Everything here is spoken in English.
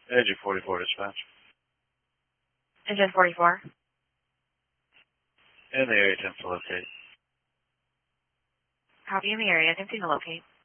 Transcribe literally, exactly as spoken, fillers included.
Engine forty-four dispatch. Engine forty-four. In the area, attempts to locate. Copy in the area, attempting to locate.